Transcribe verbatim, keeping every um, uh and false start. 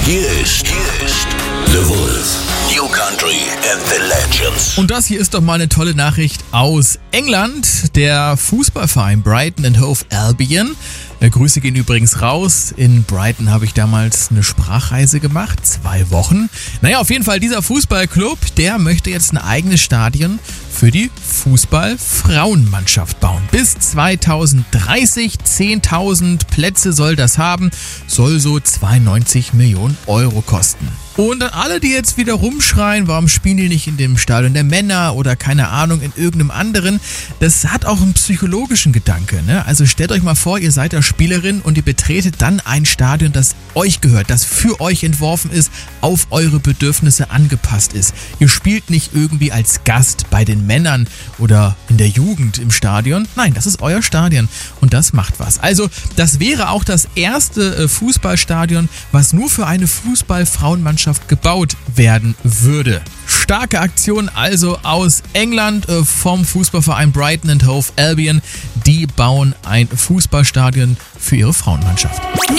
Hier ist, hier ist The Wolf. New Country and the Legends. Und das hier ist doch mal eine tolle Nachricht aus England. Der Fußballverein Brighton and Hove Albion. Äh, Grüße gehen übrigens raus. In Brighton habe ich damals eine Sprachreise gemacht. Zwei Wochen. Naja, auf jeden Fall dieser Fußballclub, der möchte jetzt ein eigenes Stadion für die Fußball-Frauenmannschaft bauen. Bis zweitausenddreißig, zehntausend Plätze soll das haben. Soll so zweiundneunzig Millionen Euro kosten. Und an alle, die jetzt wieder rumschreien, warum spielen die nicht in dem Stadion der Männer oder keine Ahnung, in irgendeinem anderen, das hat auch einen psychologischen Gedanke, ne? Also stellt euch mal vor, ihr seid da Spielerin und ihr betretet dann ein Stadion, das euch gehört, das für euch entworfen ist, auf eure Bedürfnisse angepasst ist. Ihr spielt nicht irgendwie als Gast bei den Männern oder in der Jugend im Stadion. Nein, das ist euer Stadion und das macht was. Also das wäre auch das erste Fußballstadion, was nur für eine Fußball-Frauenmannschaft gebaut werden würde. Starke Aktion also aus England äh, vom Fußballverein Brighton and Hove Albion. Die bauen ein Fußballstadion für ihre Frauenmannschaft.